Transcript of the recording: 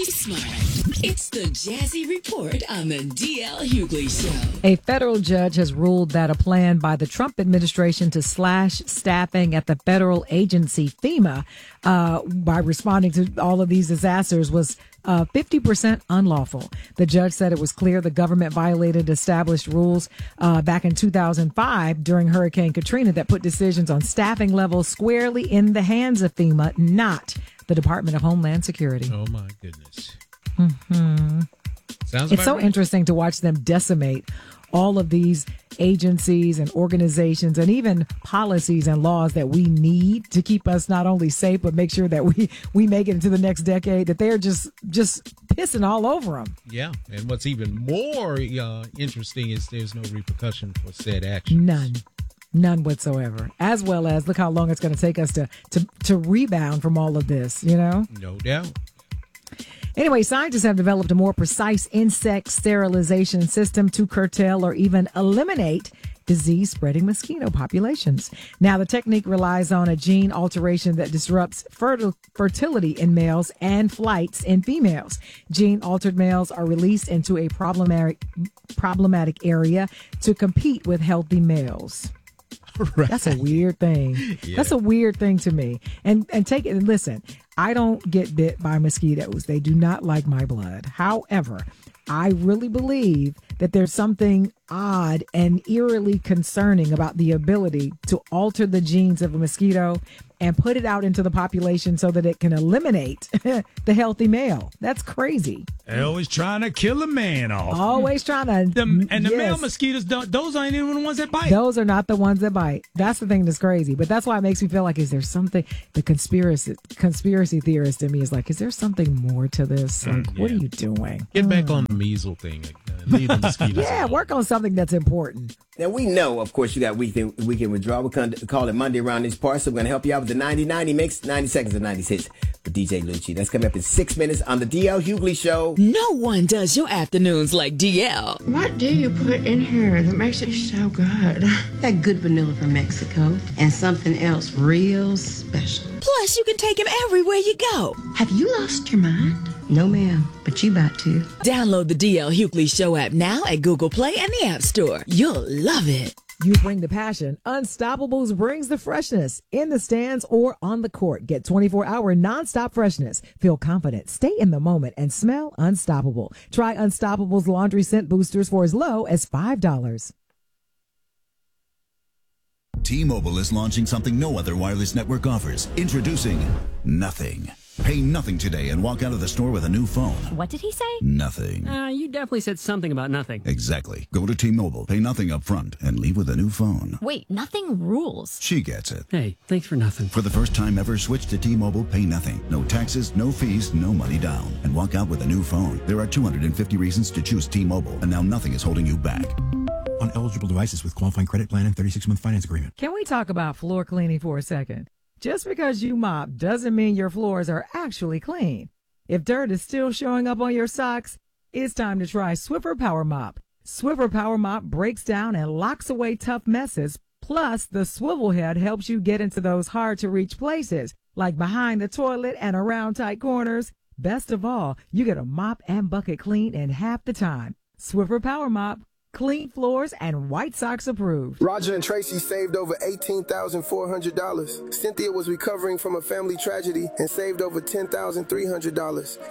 She's smart. It's the Jazzy Report on the DL Hughley Show. A federal judge has ruled that a plan by the Trump administration to slash staffing at the federal agency FEMA by responding to all of these disasters was 50% unlawful. The judge said it was clear the government violated established rules back in 2005 during Hurricane Katrina that put decisions on staffing levels squarely in the hands of FEMA, not the Department of Homeland Security. Oh, my goodness. It's so interesting to watch them decimate all of these agencies and organizations and even policies and laws that we need to keep us not only safe, but make sure that we make it into the next decade, that they're just pissing all over them. Yeah. And what's even more interesting is there's no repercussion for said action. None whatsoever. As well as look how long it's going to take us to rebound from all of this, you know? No doubt. Anyway, scientists have developed a more precise insect sterilization system to curtail or even eliminate disease-spreading mosquito populations. Now, the technique relies on a gene alteration that disrupts fertility in males and flights in females. Gene-altered males are released into a problematic area to compete with healthy males. Right. That's a weird thing. Yeah. That's a weird thing to me. And take it and listen, I don't get bit by mosquitoes. They do not like my blood. However, I really believe that there's something odd and eerily concerning about the ability to alter the genes of a mosquito and put it out into the population so that it can eliminate the healthy male. That's crazy. They're always trying to kill a man off. Always trying to. The male mosquitoes, those aren't even the ones that bite. Those are not the ones that bite. That's the thing that's crazy. But that's why it makes me feel like, is there something, the conspiracy theorist in me is like, is there something more to this? Like, what are you doing? Get back on the measles thing. Leave the mosquitoes yeah, alone. work on something that's important. Now, we know, of course, you got weekend withdrawal. We're going to call it Monday around these parts, so we're going to help you out with the 90-90 mix, 90 seconds of 90 hits with DJ Lucci. That's coming up in 6 minutes on the DL Hughley Show. No one does your afternoons like DL. What do you put in here that makes it so good? That good vanilla from Mexico and something else real special. Plus, you can take him everywhere you go. Have you lost your mind? No, ma'am, but you about to. Download the DL Hughley Show app now at Google Play and the App Store. You'll love it. You bring the passion. Unstoppables brings the freshness. In the stands or on the court. Get 24-hour nonstop freshness. Feel confident. Stay in the moment and smell unstoppable. Try Unstoppable's laundry scent boosters for as low as $5. T-Mobile is launching something no other wireless network offers. Introducing Nothing. Pay nothing today and walk out of the store with a new phone. What did he say? Nothing. You definitely said something about nothing. Exactly. Go to T-Mobile, pay nothing up front, and leave with a new phone. Wait, nothing rules. She gets it. Hey, thanks for nothing. For the first time ever, switch to T-Mobile, pay nothing. No taxes, no fees, no money down. And walk out with a new phone. There are 250 reasons to choose T-Mobile, and now nothing is holding you back. On eligible devices with qualifying credit plan and 36-month finance agreement. Can we talk about floor cleaning for a second? Just because you mop doesn't mean your floors are actually clean. If dirt is still showing up on your socks, it's time to try Swiffer Power Mop. Swiffer Power Mop breaks down and locks away tough messes. Plus, the swivel head helps you get into those hard-to-reach places, like behind the toilet and around tight corners. Best of all, you get a mop and bucket clean in half the time. Swiffer Power Mop. Clean floors and White Sox approved. Roger and Tracy saved over $18,400. Cynthia was recovering from a family tragedy and saved over $10,300.